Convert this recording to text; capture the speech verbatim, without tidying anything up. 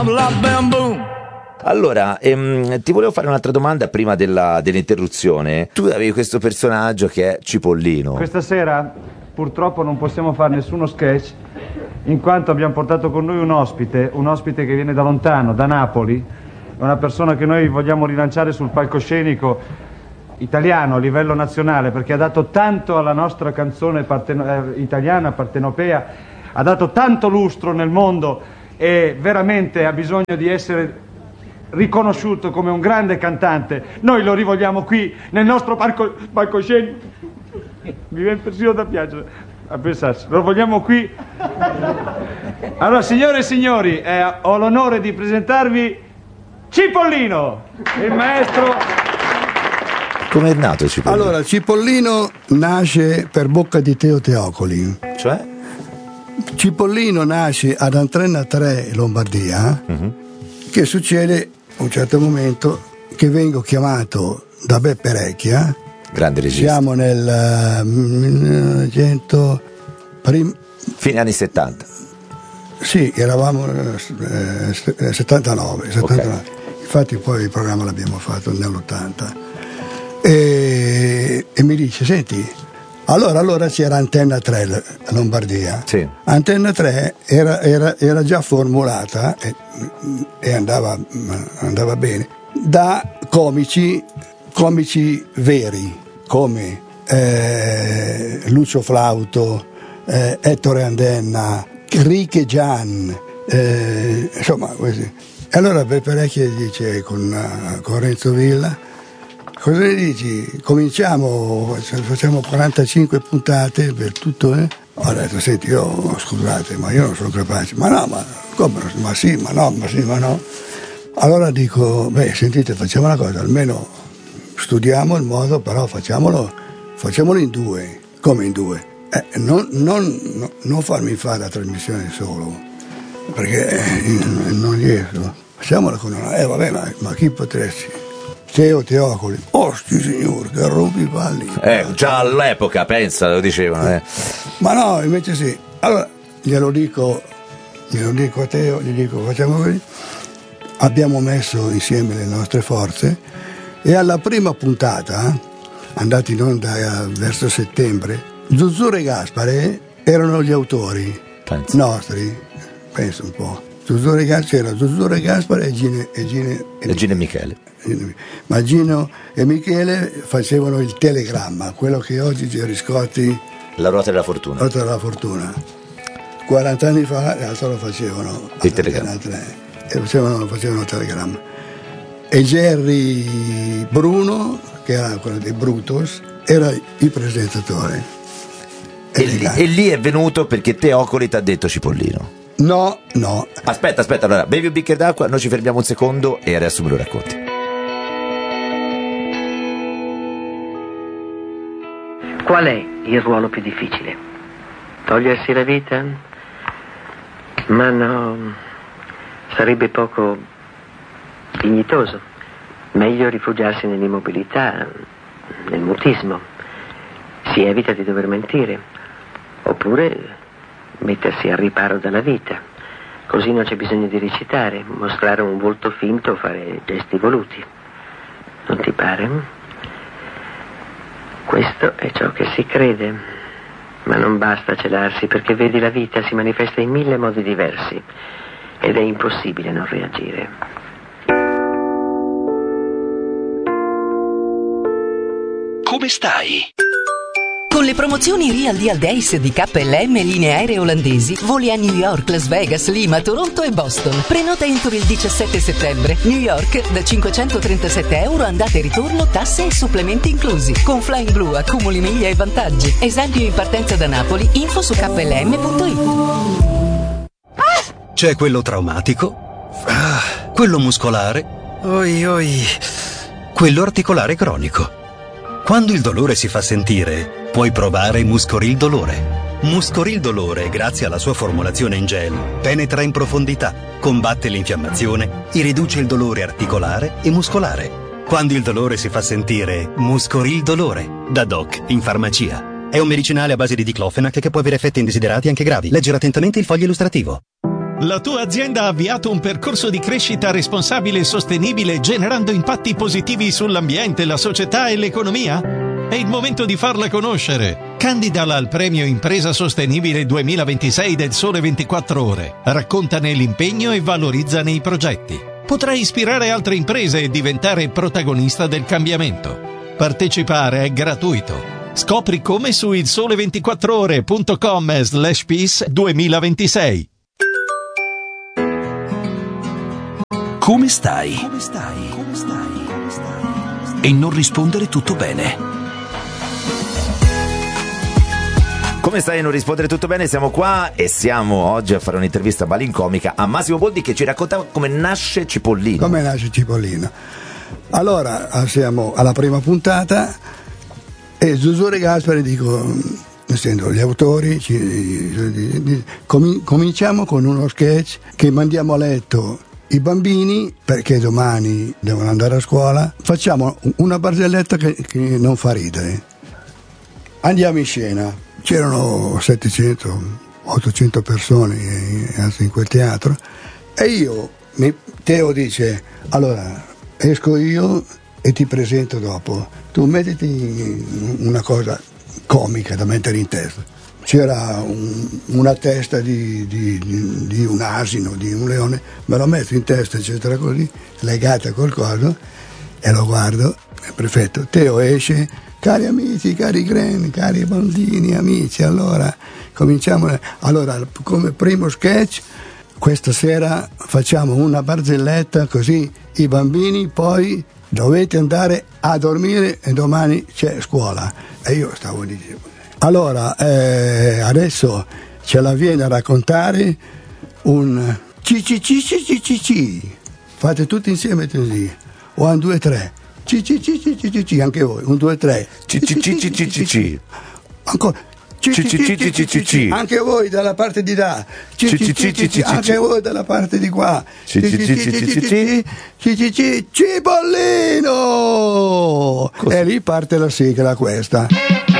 Allora, ehm, ti volevo fare un'altra domanda prima della, dell'interruzione. Tu avevi questo personaggio che è Cipollino. Questa sera purtroppo non possiamo fare nessuno sketch, in quanto abbiamo portato con noi un ospite, un ospite che viene da lontano, da Napoli, una persona che noi vogliamo rilanciare sul palcoscenico italiano a livello nazionale, perché ha dato tanto alla nostra canzone parteno- eh, italiana, partenopea, ha dato tanto lustro nel mondo e veramente ha bisogno di essere riconosciuto come un grande cantante. Noi lo rivogliamo qui nel nostro palco- palcoscenico. Mi viene persino da piangere a pensarci. Lo vogliamo qui. Allora, signore e signori, eh, ho l'onore di presentarvi Cipollino, il maestro. Come è nato Cipollino? Allora, Cipollino nasce per bocca di Teo Teocoli. Cioè? Cipollino nasce ad Antrenna tre, Lombardia. Uh-huh. Che succede a un certo momento che vengo chiamato da Beppe Recchia. Grande regista. Siamo nel uh, millenovecento prim... fine anni settanta. Sì, eravamo eh, settantanove, settantanove. Okay. Infatti poi il programma l'abbiamo fatto nell'ottanta. E, e mi dice, senti, allora, allora c'era Antenna tre a Lombardia. Sì. Antenna tre era, era, era già formulata e, e andava, andava bene da comici, comici veri come eh, Lucio Flauto, eh, Ettore Andenna, Riche Gian, eh, insomma questi. E allora Beppe Recchia dice con, con Renzo Villa, cosa ne dici? Cominciamo, facciamo quarantacinque puntate per tutto, eh? Ho detto, senti, io, scusate, ma io non sono capace. Ma no, ma come? Ma sì, ma no, ma sì, ma no. Allora dico, beh, sentite, facciamo una cosa, almeno studiamo il modo, però facciamolo, facciamolo in due. Come in due? Eh, non, non, no, non farmi fare la trasmissione solo, perché eh, non riesco. Facciamola con una... Eh, vabbè, ma, ma chi potresti? Teo Teocoli, oh sti signor, che rompi i palli. Eh, già all'epoca, pensa, lo dicevano. Eh. Ma no, invece sì. Allora, glielo dico, glielo dico a Teo, gli dico, facciamo così. Abbiamo messo insieme le nostre forze e alla prima puntata, andati in onda eh, verso settembre, Zuzzurro e Gaspare erano gli autori penso. nostri, penso un po'. Zuzzurro e Gaspare, c'era Zuzzurro e Gaspare e Gine e, Gine, e, e Gino e Michele. Ma Gino e Michele facevano il telegramma, quello che oggi Gerry Scotti, la ruota della fortuna. La ruota della fortuna. quaranta anni fa l'altro lo facevano il telegramma. E facevano, facevano il telegramma. E Gerry Bruno, che era quello dei Brutus, era il presentatore. E lì, e lì è venuto perché Teocoli ti ha detto Cipollino. No, no. Aspetta, aspetta, allora, bevi un bicchiere d'acqua, noi ci fermiamo un secondo e adesso me lo racconti. Qual è il ruolo più difficile? Togliersi la vita? Ma no, sarebbe poco dignitoso. Meglio rifugiarsi nell'immobilità, nel mutismo. Si evita di dover mentire. Oppure mettersi al riparo dalla vita. Così non c'è bisogno di recitare, mostrare un volto finto o fare gesti voluti. Non ti pare? Questo è ciò che si crede, ma non basta celarsi, perché vedi, la vita si manifesta in mille modi diversi ed è impossibile non reagire. Come stai? Con le promozioni Real Deal Days di K L M linee aeree olandesi, voli a New York, Las Vegas, Lima, Toronto e Boston. Prenota entro il diciassette settembre. New York da cinquecentotrentasette euro andata e ritorno, tasse e supplementi inclusi. Con Flying Blue accumuli miglia e vantaggi. Esempio in partenza da Napoli, info su K L M punto it. C'è quello traumatico, ah, quello muscolare, oi oi, quello articolare cronico. Quando il dolore si fa sentire, puoi provare Muscoril Dolore. Muscoril Dolore, grazie alla sua formulazione in gel, penetra in profondità, combatte l'infiammazione e riduce il dolore articolare e muscolare. Quando il dolore si fa sentire, Muscoril Dolore, da Doc in farmacia. È un medicinale a base di diclofenac che può avere effetti indesiderati anche gravi. Leggere attentamente il foglio illustrativo. La tua azienda ha avviato un percorso di crescita responsabile e sostenibile generando impatti positivi sull'ambiente, la società e l'economia? È il momento di farla conoscere. Candidala al premio Impresa Sostenibile duemilaventisei del Sole ventiquattro Ore. Raccontane l'impegno e valorizzane i progetti. Potrai ispirare altre imprese e diventare protagonista del cambiamento. Partecipare è gratuito. Scopri come su il sole ventiquattro ore punto com slash peace duemilaventisei. Come stai? Come stai? Come stai? Come stai? E non rispondere tutto bene. Come stai a non rispondere tutto bene? Siamo qua e siamo oggi a fare un'intervista malincomica a Massimo Boldi che ci raccontava come nasce Cipollino. Come nasce Cipollino? Allora, siamo alla prima puntata e Zuzzurro e Gaspari dico, essendo gli autori, ci, com- cominciamo con uno sketch che mandiamo a letto i bambini perché domani devono andare a scuola. Facciamo una barzelletta che, che non fa ridere. Andiamo in scena. C'erano settecento ottocento persone in quel teatro e io, mi, Teo dice, allora esco io e ti presento dopo, tu mettiti una cosa comica da mettere in testa. C'era un, una testa di, di, di, di un asino, di un leone, me lo metto in testa eccetera così, legata col coso e lo guardo, è perfetto. Teo esce, cari amici, cari Gren, cari bambini, amici, allora cominciamo. Allora, come primo sketch, questa sera facciamo una barzelletta così i bambini poi dovete andare a dormire e domani c'è scuola. E io stavo dicendo, allora eh, adesso ce la viene a raccontare un ci ci ci ci ci ci ci. Fate tutti insieme così, one, due, tre. Ci ci ci ci ci ci, anche voi, un, due, tre. Ci ci ci ci ci ci ci. Ancora. Ci ci ci ci ci ci ci. Anche voi dalla parte di là. Ci ci ci ci ci. Anche voi dalla parte di qua. Ci ci ci ci ci ci. Ci ci ci Cipollino. E lì parte la sigla questa.